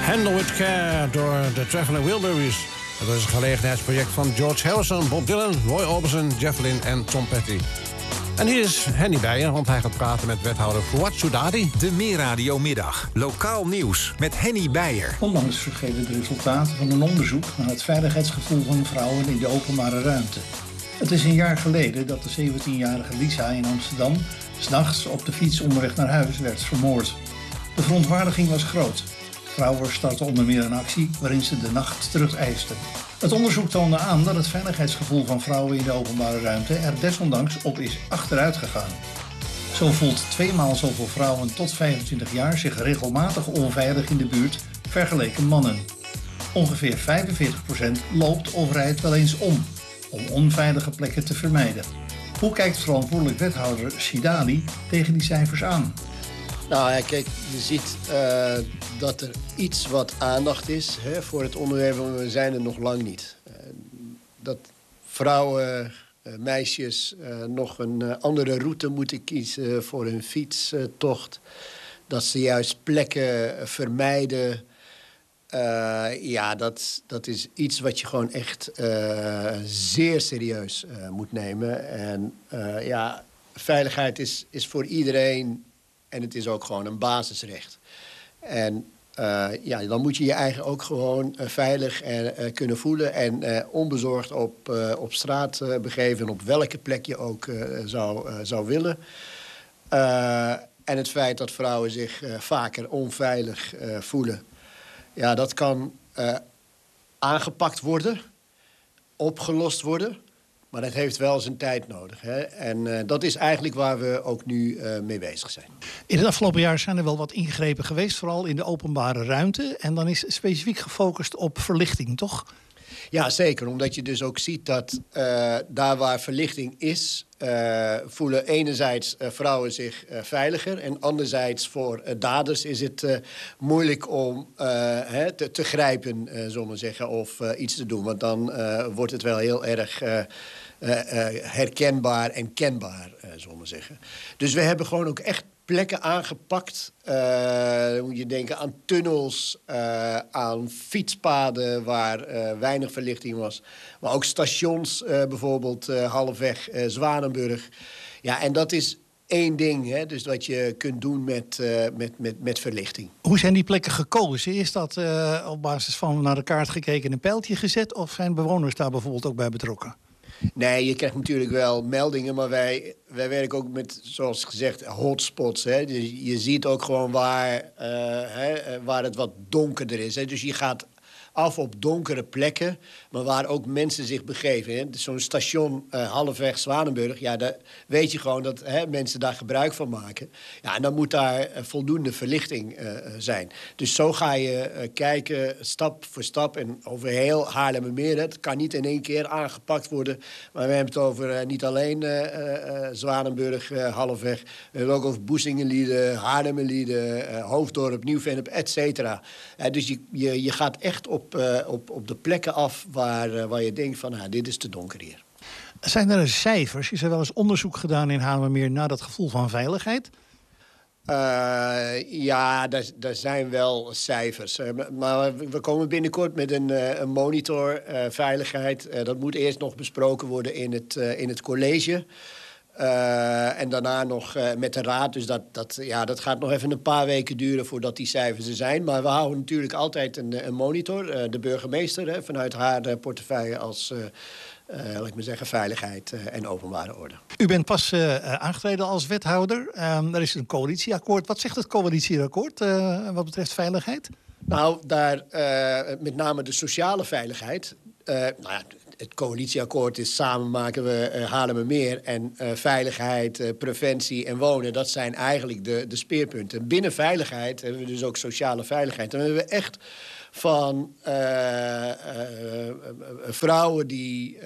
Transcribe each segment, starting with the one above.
Handle with Care door de Traveling Wilburys. Dat is een gelegenheidsproject van George Harrison, Bob Dylan, Roy Orbison, Jeff Lynne en Tom Petty. En hier is Henny Beijer, want hij gaat praten met wethouder Fouad Soudadi. De Meerradio Middag. Lokaal nieuws met Henny Beijer. Onlangs verschenen de resultaten van een onderzoek naar het veiligheidsgevoel van vrouwen in de openbare ruimte. Het is een jaar geleden dat de 17-jarige Lisa in Amsterdam 's nachts op de fiets onderweg naar huis werd vermoord. De verontwaardiging was groot. Vrouwen startten onder meer een actie waarin ze de nacht terugeisten. Het onderzoek toonde aan dat het veiligheidsgevoel van vrouwen in de openbare ruimte er desondanks op is achteruit gegaan. Zo voelt 2 maal zoveel vrouwen tot 25 jaar zich regelmatig onveilig in de buurt vergeleken mannen. Ongeveer 45% loopt of rijdt wel eens om onveilige plekken te vermijden. Hoe kijkt verantwoordelijk wethouder Sidali tegen die cijfers aan? Nou ja, kijk, je ziet dat er iets wat aandacht is voor het onderwerp, maar we zijn er nog lang niet. Dat vrouwen, meisjes nog een andere route moeten kiezen voor hun fietstocht. Dat ze juist plekken vermijden. Dat is iets wat je gewoon echt zeer serieus moet nemen. En veiligheid is voor iedereen. En het is ook gewoon een basisrecht. En dan moet je je eigen ook gewoon veilig kunnen voelen. En onbezorgd op straat begeven. En op welke plek je ook zou willen. En het feit dat vrouwen zich vaker onveilig voelen. Ja, dat kan aangepakt worden. Opgelost worden. Maar dat heeft wel zijn tijd nodig. Hè? En dat is eigenlijk waar we ook nu mee bezig zijn. In het afgelopen jaar zijn er wel wat ingrepen geweest, vooral in de openbare ruimte. En dan is specifiek gefocust op verlichting, toch? Ja, zeker. Omdat je dus ook ziet dat daar waar verlichting is, voelen enerzijds vrouwen zich veiliger. En anderzijds voor daders is het moeilijk om te grijpen, zullen we zeggen, of iets te doen. Want dan wordt het wel heel erg herkenbaar en kenbaar, zullen we zeggen. Dus we hebben gewoon ook echt plekken aangepakt. Dan moet je denken aan tunnels, aan fietspaden waar weinig verlichting was. Maar ook stations, bijvoorbeeld halfweg Zwanenburg. Ja, en dat is één ding, hè, dus wat je kunt doen met verlichting. Hoe zijn die plekken gekozen? Is dat op basis van naar de kaart gekeken en een pijltje gezet? Of zijn bewoners daar bijvoorbeeld ook bij betrokken? Nee, je krijgt natuurlijk wel meldingen, maar wij werken ook met, zoals gezegd, hotspots. Hè. Dus je ziet ook gewoon waar het wat donkerder is. Hè. Dus je gaat af op donkere plekken, maar waar ook mensen zich begeven. Hè. Dus zo'n station halfweg Zwanenburg, ja, daar weet je gewoon dat mensen daar gebruik van maken. Ja, en dan moet daar voldoende verlichting zijn. Dus zo ga je kijken, stap voor stap. En over heel Haarlemmermeer, het kan niet in één keer aangepakt worden. Maar we hebben het over niet alleen Zwanenburg halfweg. We hebben het ook over Boesingenlieden, Haarlemmerlieden, Hoofddorp, Nieuw-Vennep, et cetera. Dus je gaat echt op de plekken af waar je denkt van, dit is te donker hier. Zijn er cijfers? Is er wel eens onderzoek gedaan in Haarlemmermeer naar dat gevoel van veiligheid? Daar zijn wel cijfers. Maar we komen binnenkort met een monitor veiligheid. Dat moet eerst nog besproken worden in het college. En daarna nog met de raad. Dus dat gaat nog even een paar weken duren voordat die cijfers er zijn. Maar we houden natuurlijk altijd een monitor. De burgemeester vanuit haar portefeuille als veiligheid en openbare orde. U bent pas aangetreden als wethouder. Er is een coalitieakkoord. Wat zegt het coalitieakkoord wat betreft veiligheid? Nou, daar met name de sociale veiligheid. Het coalitieakkoord is samen maken we Haarlemmermeer en veiligheid, preventie en wonen. Dat zijn eigenlijk de speerpunten. Binnen veiligheid hebben we dus ook sociale veiligheid. Dan hebben we echt van vrouwen die,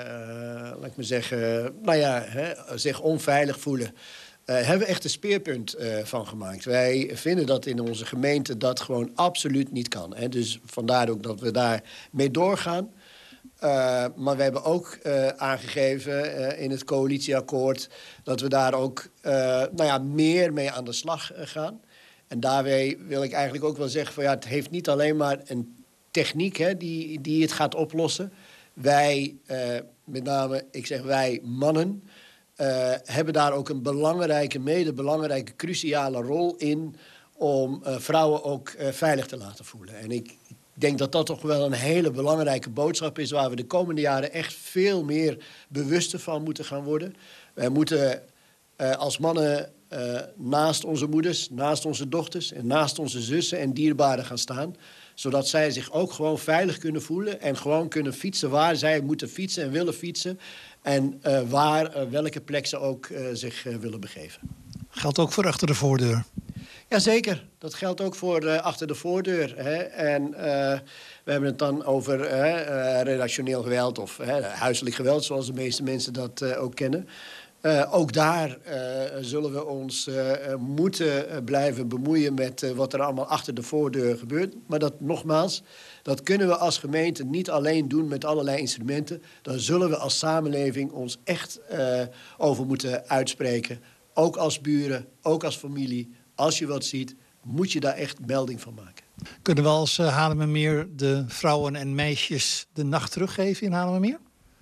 zich onveilig voelen. Hebben we echt een speerpunt van gemaakt. Wij vinden dat in onze gemeente dat gewoon absoluut niet kan. Hè? Dus vandaar ook dat we daar mee doorgaan. Maar we hebben ook aangegeven in het coalitieakkoord dat we daar ook meer mee aan de slag gaan. En daarbij wil ik eigenlijk ook wel zeggen van ja, het heeft niet alleen maar een techniek die het gaat oplossen. Wij, met name, ik zeg wij mannen, hebben daar ook een belangrijke, cruciale rol in om vrouwen ook veilig te laten voelen. En ik denk dat dat toch wel een hele belangrijke boodschap is waar we de komende jaren echt veel meer bewuster van moeten gaan worden. Wij moeten als mannen naast onze moeders, naast onze dochters en naast onze zussen en dierbaren gaan staan. Zodat zij zich ook gewoon veilig kunnen voelen en gewoon kunnen fietsen waar zij moeten fietsen en willen fietsen. En welke plek ze ook zich willen begeven. Geldt ook voor achter de voordeur? Jazeker, dat geldt ook voor achter de voordeur. Hè. En we hebben het dan over relationeel geweld of huiselijk geweld, zoals de meeste mensen dat ook kennen. Ook daar zullen we ons moeten blijven bemoeien met wat er allemaal achter de voordeur gebeurt. Maar dat kunnen we als gemeente niet alleen doen met allerlei instrumenten. Daar zullen we als samenleving ons echt over moeten uitspreken. Ook als buren, ook als familie. Als je wat ziet, moet je daar echt melding van maken. Kunnen we als Haarlemmermeer de vrouwen en meisjes de nacht teruggeven in Haarlemmermeer?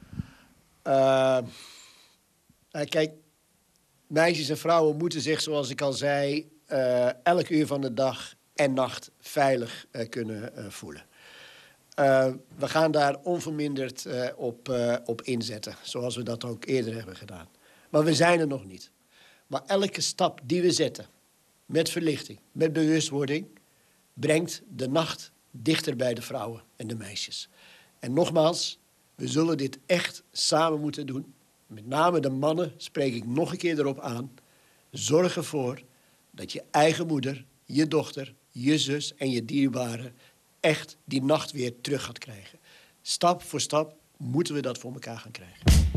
Kijk, meisjes en vrouwen moeten zich, zoals ik al zei, elk uur van de dag en nacht veilig kunnen voelen. We gaan daar onverminderd op inzetten, zoals we dat ook eerder hebben gedaan. Maar we zijn er nog niet. Maar elke stap die we zetten, met verlichting, met bewustwording, brengt de nacht dichter bij de vrouwen en de meisjes. En nogmaals, we zullen dit echt samen moeten doen. Met name de mannen spreek ik nog een keer erop aan. Zorg ervoor dat je eigen moeder, je dochter, je zus en je dierbaren echt die nacht weer terug gaat krijgen. Stap voor stap moeten we dat voor elkaar gaan krijgen.